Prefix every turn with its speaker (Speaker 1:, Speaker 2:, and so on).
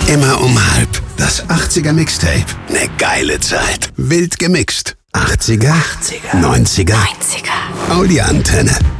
Speaker 1: Immer um 12:30. Das 80er Mixtape. Ne geile Zeit. Wild gemixt. 80er, 90er. Audio-Antenne.